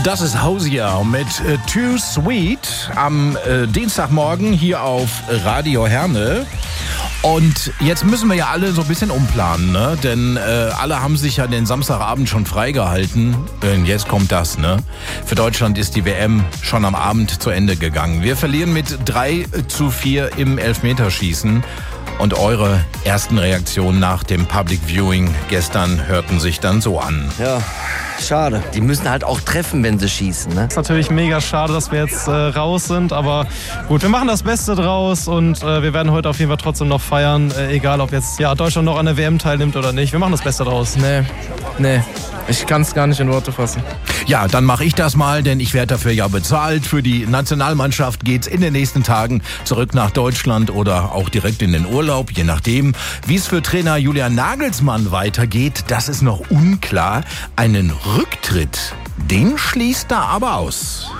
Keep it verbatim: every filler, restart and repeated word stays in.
Das ist Hozier mit äh, Too Sweet am äh, Dienstagmorgen hier auf Radio Herne. Und jetzt müssen wir ja alle so ein bisschen umplanen, ne? Denn äh, alle haben sich ja den Samstagabend schon freigehalten. Und jetzt kommt das, ne? Für Deutschland ist die W M schon am Abend zu Ende gegangen. Wir verlieren mit drei zu vier im Elfmeterschießen. Und eure ersten Reaktionen nach dem Public Viewing gestern hörten sich dann so an. Ja, schade. Die müssen halt auch treffen, wenn sie schießen, ne? Es ist natürlich mega schade, dass wir jetzt äh, raus sind, aber gut, wir machen das Beste draus und äh, wir werden heute auf jeden Fall trotzdem noch feiern, äh, egal ob jetzt ja, Deutschland noch an der W M teilnimmt oder nicht. Wir machen das Beste draus. Nee, nee, ich kann es gar nicht in Worte fassen. Ja, dann mache ich das mal, denn ich werde dafür ja bezahlt. Für die Nationalmannschaft geht's in den nächsten Tagen zurück nach Deutschland oder auch direkt in den Urlaub, je nachdem. Wie es für Trainer Julian Nagelsmann weitergeht, das ist noch unklar. Einen Rücktritt, den schließt er aber aus.